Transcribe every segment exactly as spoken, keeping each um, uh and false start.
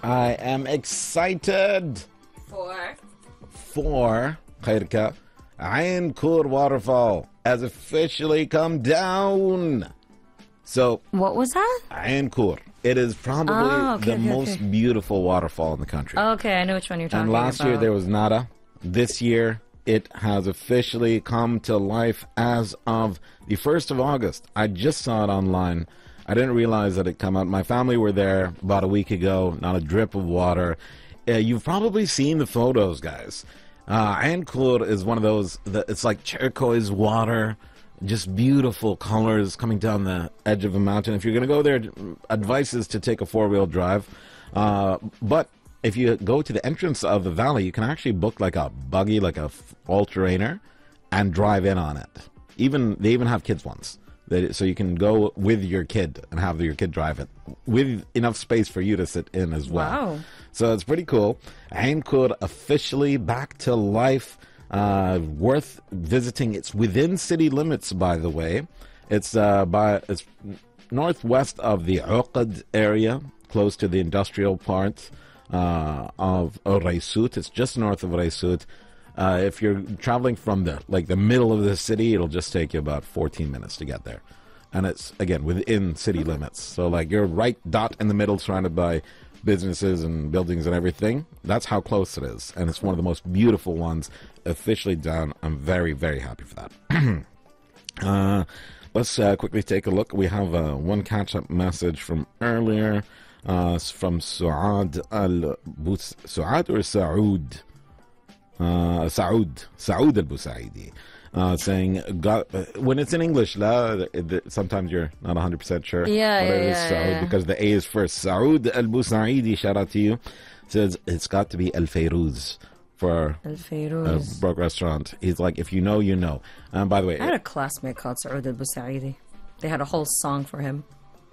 I am excited For? for Khairka. Ain Kur waterfall has officially come down. So, What was that? Ain Kur. It is probably Oh, okay, the okay, most okay. beautiful waterfall in the country. Okay, I know which one you're talking And about. last year there was nada. This year it has officially come to life as of the first of August. I just saw it online. I didn't realize that it come out. My family were there about a week ago. Not a drip of water. Uh, you've probably seen the photos, guys. Uh, Ain Kur is one of those. That it's like turquoise water, just beautiful colors coming down the edge of a mountain. If you're going to go there, advice is to take a four-wheel drive. Uh, but if you go to the entrance of the valley, you can actually book like a buggy, like a f- all-terrainer, and drive in on it. Even they even have kids ones. They, so you can go with your kid and have your kid drive it with enough space for you to sit in as well. Wow. So it's pretty cool. Ain Kur officially back to life. Uh, worth visiting. It's within city limits, by the way. It's uh, by it's northwest of the Uqad area, close to the industrial part uh, of Raisut. It's just north of Raisut. Uh, if you're traveling from the like the middle of the city, it'll just take you about fourteen minutes to get there, and it's again within city limits. So like you're right dot in the middle, surrounded by businesses and buildings and everything. That's how close it is, and it's one of the most beautiful ones. Officially down. I'm very very happy for that. uh, let's uh, quickly take a look. We have uh, one catch-up message from earlier uh, from Suad al Bus Suad or Saud. Uh, Saud, Saud al-Busaidi, uh, saying, God, uh, when it's in English, la, it, it, sometimes you're not one hundred percent sure. Yeah, but yeah, it is yeah, Saud yeah. because the A is first. Saud al-Busaidi, shout out to you, says it's got to be Al-Fayruz for Al a Fayruz. broke restaurant. He's like, if you know, you know. And by the way, I had a classmate called Saud al Busaidi. They had a whole song for him.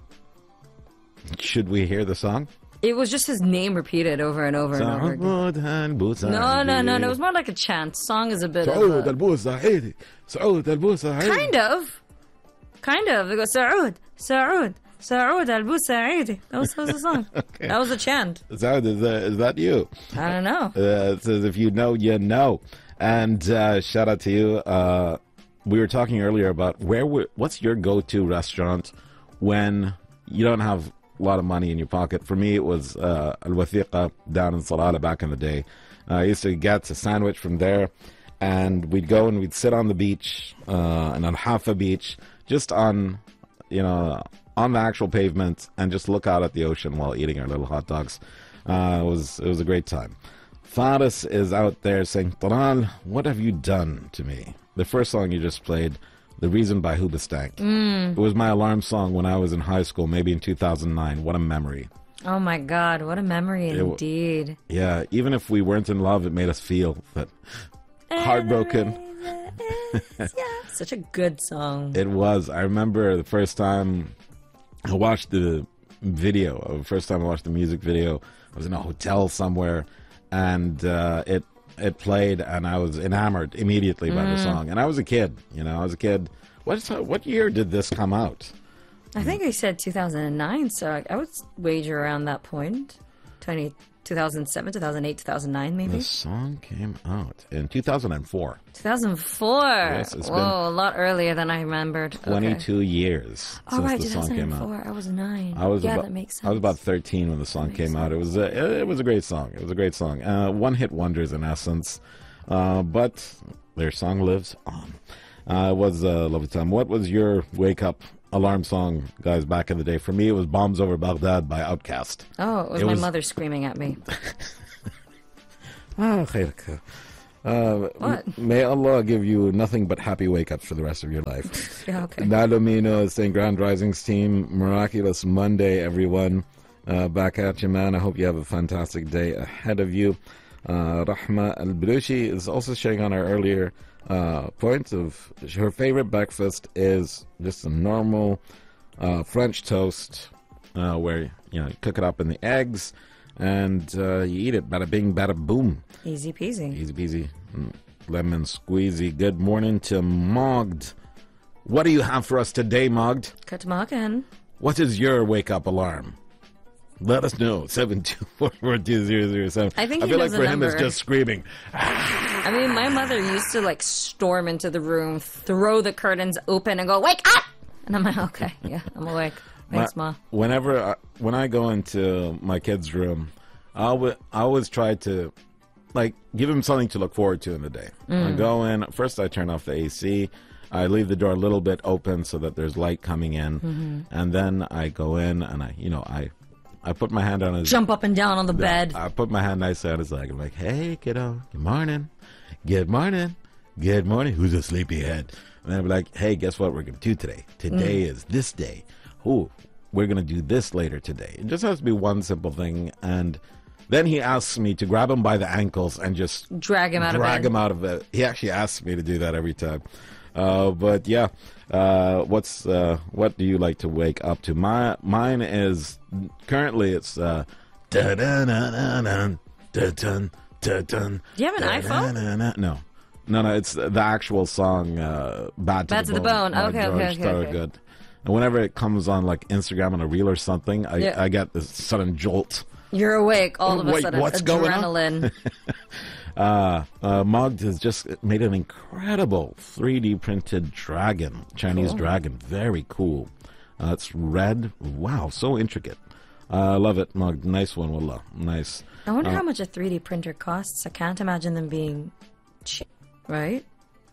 should we hear the song? It was just his name repeated over and over and over again. Saud al-Busaidi. No, no, no, no. It was more like a chant. Song is a bit Saud of a... al-Busaidi. Saud al-Busaidi. Kind of. Kind of. They go, Saud, Saud, Saud al-Busaidi. That was, that was the song. Okay. That was a chant. Saud, is that, is that you? I don't know. Uh, it says, if you know, you know. And uh, shout out to you. Uh, we were talking earlier about where. we what's your go-to restaurant when you don't have a lot of money in your pocket? For me, it was uh, Al Wathiqa down in Salalah back in the day. Uh, I used to get a sandwich from there, and we'd go and we'd sit on the beach, uh, and on Hafa Beach, just on, you know, on the actual pavement, and just look out at the ocean while eating our little hot dogs. Uh, it was it was a great time. Faris is out there saying, Taral, what have you done to me? The first song you just played, The Reason by Hoobastank. Mm. It was my alarm song when I was in high school, maybe in two thousand nine. What a memory. Oh my God, what a memory w- indeed. Yeah, even if we weren't in love, it made us feel that heartbroken. Such a good song. It was. I remember the first time I watched the video, the first time I watched the music video, I was in a hotel somewhere, and uh, it it played, and I was enamored immediately by the song. And I was a kid, you know, I was a kid. What what year did this come out? I think I said two thousand nine, so I, I would wager around that point. twenty, two thousand seven, two thousand eight, two thousand nine, maybe? The song came out in two thousand four. two thousand four. Yes, it's Whoa, been a lot earlier than I remembered. twenty-two Okay. years Oh, since right, the song came out. two thousand four. I was nine. I was yeah, about, that makes sense. I was about thirteen when the song That came makes out. It was a, it was a great song. It was a great song. Uh, one hit wonders in essence, uh, but their song lives on. Uh, it was a lovely time. What was your wake up alarm song, guys, back in the day? For me, it was "Bombs Over Baghdad" by Outkast. Oh, it was It my was- mother screaming at me. Ah, khairka. Uh, What? m- May Allah give you nothing but happy wake ups for the rest of your life. Yeah, okay. Nalomino is saying, Grand Risings team, miraculous Monday, everyone. Uh, back at you, man. I hope you have a fantastic day ahead of you. Uh, Rahma Al-Balushi is also sharing on our earlier uh, point of her favorite breakfast is just a normal uh, French toast uh, where, you know, you cook it up in the eggs and uh, you eat it. Bada bing, bada boom. Easy peasy. Easy peasy. Mm, lemon squeezy. Good morning to Mogd. What do you have for us today, Mogd? Cut Morgan. What is your wake-up alarm? let us know. seven two four four two zero zero seven. I think I he feel like knows for the him it's number. just screaming. I mean, my mother used to like storm into the room, throw the curtains open, and go, "Wake up!" And I'm like, "Okay, yeah, I'm awake. Thanks, My- Ma." Whenever I, when I go into my kid's room, I always, I always try to like give him something to look forward to in the day. I go in first. I turn off the A C. I leave the door a little bit open so that there's light coming in, Mm-hmm. and then I go in and I, you know, I, I put my hand on his Jump up and down on the bed. I put my hand nicely on his leg. I'm like, "Hey, kiddo, good morning, good morning, good morning. Who's a sleepyhead?" And then I'm like, "Hey, guess what we're gonna do today? Today Mm. is this day. Ooh, we're gonna do this later today." It just has to be one simple thing, and then he asks me to grab him by the ankles and just Drag him out of drag bed. him out of it. He actually asks me to do that every time. Uh, but yeah, uh, what's uh, what do you like to wake up to? My mine is currently it's uh, da da da da da da dun da dun. Do you have an iPhone? iPhone? No, no, no. It's the actual song uh, "Bad to Bad the to the Bone." Bone. by Okay, okay, George okay, okay. Thorogood. And whenever it comes on like Instagram on a reel or something, I, Yeah. I get this sudden jolt. You're awake all of a Wait, sudden. what's going on? Adrenaline. Uh, uh, Mogd has just made an incredible three D printed dragon, Chinese dragon. Very cool. Uh, it's red. Wow, so intricate. I uh, love it, Mogd. Nice one, Wallah. Nice. I wonder how much a three D printer costs. I can't imagine them being cheap, right?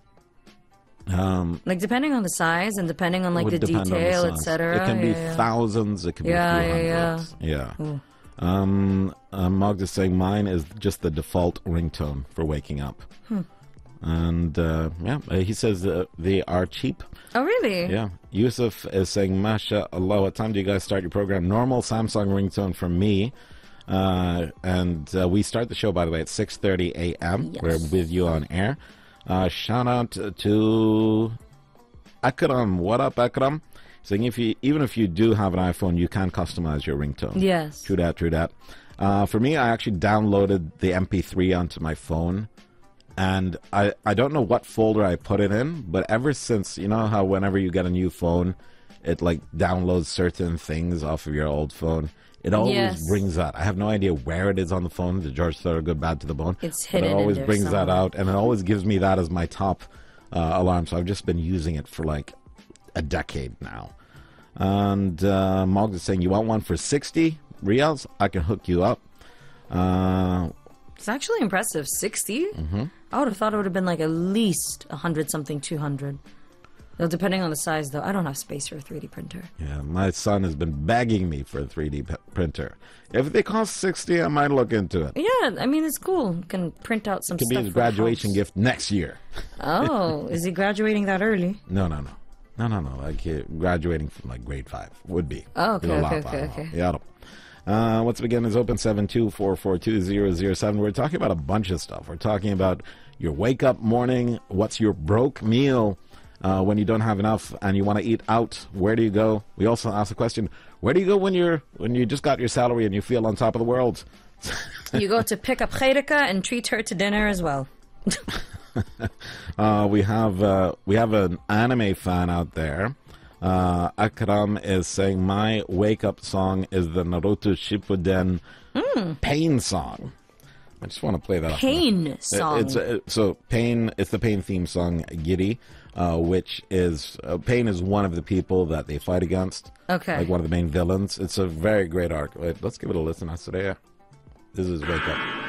Um, Like depending on the size and depending on like would the depend on the detail, size. et cetera. It can be Yeah, yeah. thousands. It can Yeah, be a few yeah, yeah. hundreds. Yeah. Um, uh, Mogd is saying mine is just the default ringtone for waking up. Hmm. And uh, yeah, uh, he says uh, they are cheap. Oh, really? Yeah. Yusuf is saying, Masha Allah, what time do you guys start your program? Normal Samsung ringtone from me. Uh, and uh, we start the show, by the way, at six thirty a.m. Yes. We're with you on air. Uh, shout out to Akram. What up, Akram? Saying if you, even if you do have an iPhone, you can customize your ringtone. Yes. True that, true that. Uh, for me, I actually downloaded the M P three onto my phone. And I, I don't know what folder I put it in, but ever since, you know how whenever you get a new phone, it like downloads certain things off of your old phone. It always Yes. brings that. I have no idea where it is on the phone, the George Thorogood Bad to the Bone. It's but hidden it in always there brings that somewhere. out, and it always gives me that as my top uh, alarm. So I've just been using it for like a decade now. And uh, Mogg is saying, you want one for sixty reals? I can hook you up. Uh, It's actually impressive. sixty? Mm-hmm. I would have thought it would have been like at least one hundred something, two hundred. Well, depending on the size, though. I don't have space for a three D printer. Yeah, my son has been begging me for a three D p- printer. If they cost sixty, I might look into it. Yeah, I mean, it's cool. You can print out some It could stuff be his for the graduation house. gift next year. Oh, is he graduating that early? No, no, no. No, no, no. Like uh, graduating from like grade five would be. Oh, okay, It'll okay, lap okay, out. okay. Yeah. Uh, once again, is open seven two four four two zero zero seven. We're talking about a bunch of stuff. We're talking about your wake up morning. What's your broke meal uh, when you don't have enough and you want to eat out? Where do you go? We also ask the question: where do you go when you're when you just got your salary and you feel on top of the world? You go to pick up Khairika and treat her to dinner as well. Uh, we have uh, we have an anime fan out there. Uh, Akram is saying my wake up song is the Naruto Shippuden Pain song. I just want to play that. off. Pain It- song. It's uh, so Pain. It's the Pain theme song, Giddy, uh, which is uh, Pain is one of the people that they fight against. Okay. Like one of the main villains. It's a very great arc. Wait, let's give it a listen. That's today. This is Wake Up.